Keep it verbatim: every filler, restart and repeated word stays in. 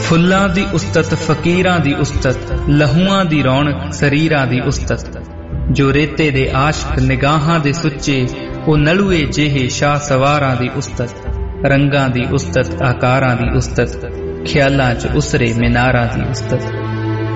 फुल्लां दी उस्तत फकीरां दी उस्तत, लहूआं दी रौनक शरीरां दी उस्तत। जो रेते दे आशक निगाहां दे सुच्चे, ओ नलुए जेहे शाह सवारां दी उस्तत। रंगां दी उस्तत, आकारां दी उस्तत, ख्यालां च उसरे मीनारां दी उस्तत।